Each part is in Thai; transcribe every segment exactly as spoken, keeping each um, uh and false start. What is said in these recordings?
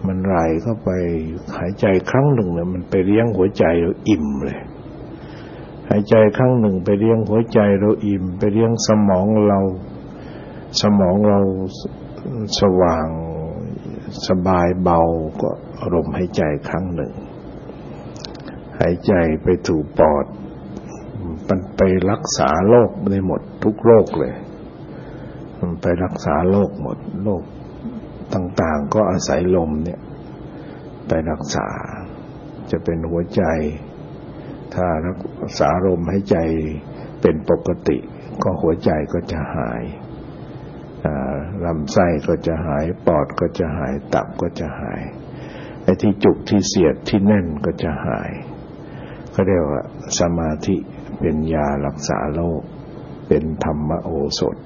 มันไหลเข้าไปหายใจครั้งหนึ่งเนี่ยมันไปเลี้ยงหัวใจเราอิ่มเลยหายใจครั้งหนึ่งไปเลี้ยงหัวใจเราอิ่มไปเลี้ยงสมองเราสมองเราสว่างสบายเบาก็ลมหายใจครั้งหนึ่งหายใจไปถูปอดมันไปรักษาโรคได้หมดทุกโรคเลยมันไปรักษาโรคหมดโรคต่างๆก็อาศัยลมเนี่ยไปรักษาจะเป็นหัวใจถ้ารักษาลมหายใจเป็นปกติก็หัวใจก็จะหายลำไส้ก็จะหายปอดก็จะหายตับก็จะหายไอ้ที่จุกที่เสียดที่แน่นก็จะหายเขาเรียกว่าสมาธิเป็นยารักษาโรคเป็นธรรมโอสถ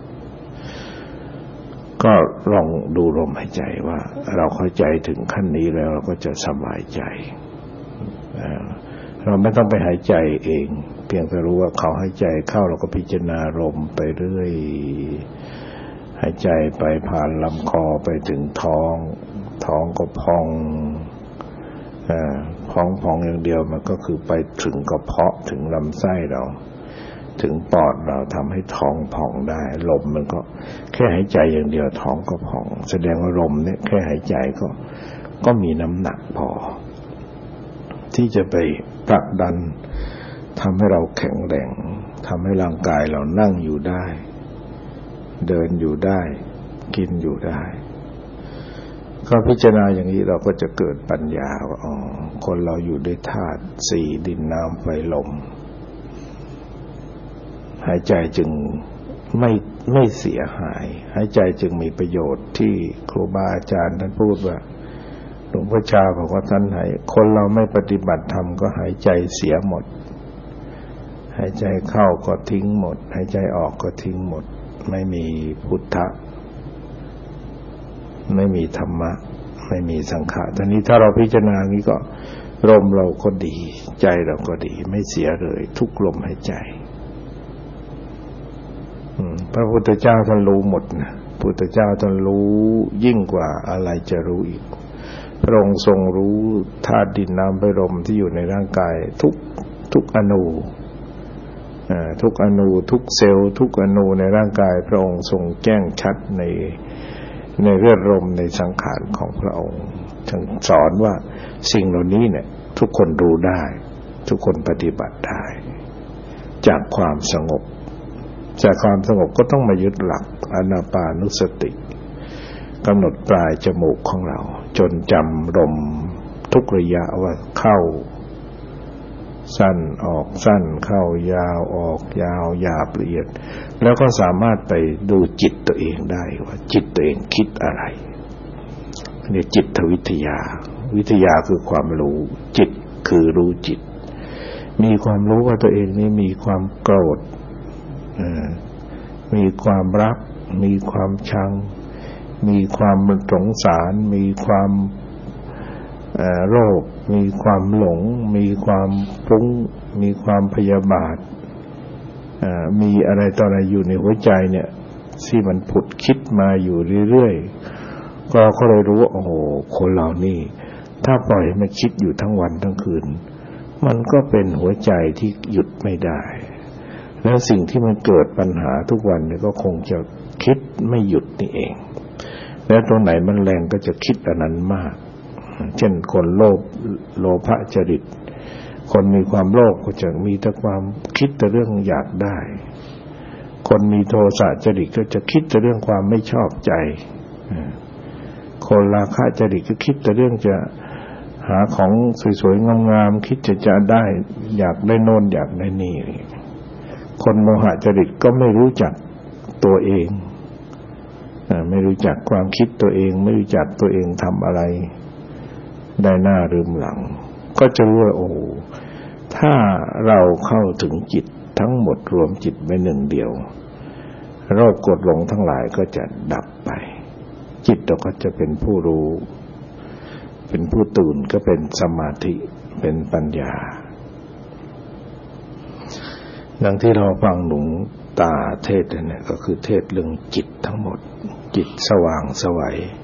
ก็ลองดูลมหายใจว่าเราเข้าใจถึงขั้นนี้แล้วเราก็จะสบายใจเราไม่ต้องไปหายใจเองเพียงแต่รู้ว่าเขาหายใจเข้าเราก็พิจารณาลมไปเรื่อยหายใจไปผ่านลำคอไปถึงท้องท้องก็พองอ่าพองพองอย่างเดียวมันก็คือไปถึงกระเพาะถึงลำไส้เราถึงปอดเราทำให้ท้องพองได้ลมมันก็แค่หายใจอย่างเดียวท้องก็พองแสดงว่าลมเนี่ยแค่หายใจก็ก็มีน้ำหนักพอที่จะไปผลักดันทำให้เราแข็งแรงทำให้ร่างกายเรานั่งอยู่ได้เดินอยู่ได้กินอยู่ได้ก็พิจารณาอย่างนี้เราก็จะเกิดปัญญาว่าอ๋อคนเราอยู่ด้วยธาตุสี่ดินน้ำไฟลมหายใจจึงไม่ไม่เสียหายหายใจจึงมีประโยชน์ที่ครูบาอาจารย์ท่านพูดว่าหลวงพ่อชาบอกว่าท่านให้คนเราไม่ปฏิบัติธรรมก็หายใจเสียหมดหายใจเข้าก็ทิ้งหมดหายใจออกก็ทิ้งหมดไม่มีพุทธะไม่มีธรรมะไม่มีสังขารตอนนี้ถ้าเราพิจารณาอย่างนี้ก็ลมเราก็ดีใจเราก็ดีไม่เสียเลยทุกลมหายใจพระพุทธเจ้าท่านรู้หมดนะพระพุทธเจ้าท่านรู้ยิ่งกว่าอะไรจะรู้อีกพระองค์ทรงรู้ธาตุดินน้ำไฟลมที่อยู่ในร่างกายทุกทุกอนูทุกอนูทุกเซลล์ทุกอนูในร่างกายพระองค์ทรงแจ้งชัดในในเลือดลมในสังขารของพระองค์จึงสอนว่าสิ่งเหล่านี้เนี่ยทุกคนรู้ได้ทุกคนปฏิบัติได้จากความสงบจากความสงบก็ต้องมายึดหลักอานาปานุสติกำหนดปลายจมูกของเราจนจำลมทุกระยะว่าเข้าสั้นออกสั้นเข้ายาวออกยาวหยาบละเอียดแล้วก็สามารถไปดูจิตตัวเองได้ว่าจิตตัวเองคิดอะไรนี่จิตวิทยาวิทยาคือความรู้จิตคือรู้จิตมีความรู้ว่าตัวเองนี่มีความโกรธมีความรักมีความชังมีความสงสารมีความโรคมีความหลงมีความฟุ้งมีความพยาบาทมีอะไรต่ออะไรอยู่ในหัวใจเนี่ยที่มันผุดคิดมาอยู่เรื่อยๆก็ก็เลยรู้ว่าโอ้โหคนเรานี่ถ้าปล่อยให้มันคิดอยู่ทั้งวันทั้งคืนมันก็เป็นหัวใจที่หยุดไม่ได้แล้วสิ่งที่มันเกิดปัญหาทุกวันเนี่ยก็คงจะคิดไม่หยุดนี่เองแล้วตรงไหนมันแรงก็จะคิดอันนั้นมากเช่นคนโลภโลภะจริตคนมีความโลภก็จะมีแต่ความคิดแต่เรื่องอยากได้คนมีโทสะจริตก็จะคิดแต่เรื่องความไม่ชอบใจคนราคะจริตก็คิดแต่เรื่องจะหาของสวยๆงามๆคิดจะจะได้อยากได้โน่นอยากได้นี่คนโมหะจริตก็ไม่รู้จักตัวเองไม่รู้จักความคิดตัวเองไม่รู้จักตัวเองทำอะไรได้หน้าลืมหลังก็จะรู้ว่าโอ้ถ้าเราเข้าถึงจิตทั้งหมดรวมจิตไว้หนึ่งเดียวโรคกดหลงทั้งหลายก็จะดับไปจิตเราก็จะเป็นผู้รู้เป็นผู้ตื่นก็เป็นสมาธิเป็นปัญญาดังที่เราฟังหลวงตาเทศน์เนี่ยก็คือเทศน์เรื่องจิตทั้งหมดจิตสว่างไสว